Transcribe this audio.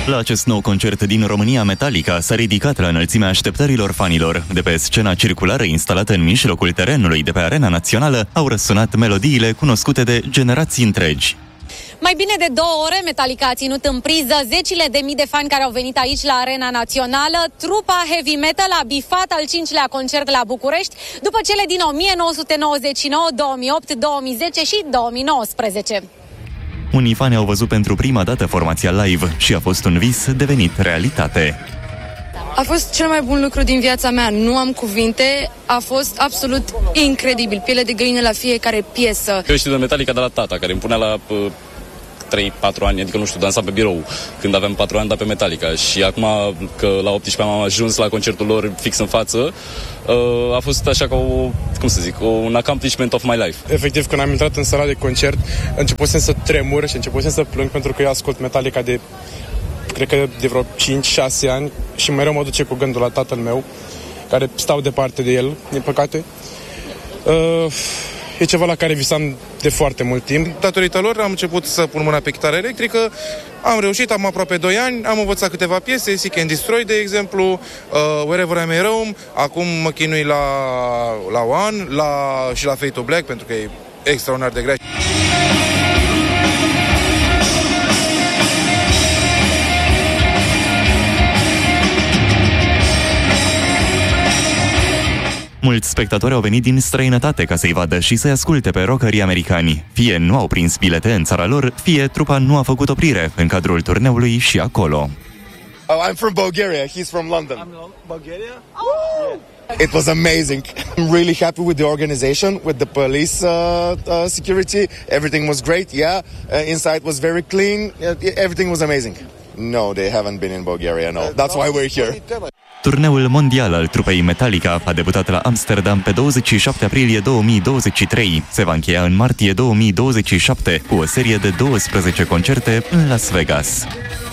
La acest nou concert din România, Metallica s-a ridicat la înălțimea așteptărilor fanilor. De pe scena circulară instalată în mijlocul terenului de pe Arena Națională au răsunat melodiile cunoscute de generații întregi. Mai bine de 2 ore, Metallica a ținut în priză zecile de mii de fani care au venit aici la Arena Națională. Trupa heavy metal a bifat al 5-lea concert la București după cele din 1999, 2008, 2010 și 2019. Unii fani au văzut pentru prima dată formația live și a fost un vis devenit realitate. A fost cel mai bun lucru din viața mea, nu am cuvinte, a fost absolut incredibil, piele de găină la fiecare piesă. Eu știu de Metallica de la tata, care îmi punea la 3-4 ani, adică nu știu, dansam pe birou când aveam 4 ani, dar pe Metallica. Și acum că la 18 am ajuns la concertul lor fix în față, a fost așa ca un accomplishment of my life. Efectiv, când am intrat în sala de concert, începusem să tremur și începusem să plâng pentru că eu ascult Metallica cred că de vreo 5-6 ani și mereu mă duce cu gândul la tatăl meu, care stau departe de el, din păcate. E ceva la care visam de foarte mult timp. Datorită lor am început să pun mâna pe chitară electrică, am reușit, am aproape 2 ani, am învățat câteva piese, Seek and Destroy, de exemplu, Wherever I May Roam, acum mă chinui la One și la Fade to Black, pentru că e extraordinar de grea. Mulți spectatori au venit din străinătate ca să-i vadă și să-i asculte pe rockerii americani. Fie nu au prins bilete în țara lor, fie trupa nu a făcut oprire în cadrul turneului și acolo. I'm from Bulgaria. He's from London. I'm Bulgaria? Oh! It was amazing. I'm really happy with the organization, with the police security. Everything was great, yeah. Inside was very clean. Everything was amazing. No, they haven't been in Bulgaria, no. That's why we're here. Turneul mondial al trupei Metallica a debutat la Amsterdam pe 27 aprilie 2023. Se va încheia în martie 2027 cu o serie de 12 concerte în Las Vegas.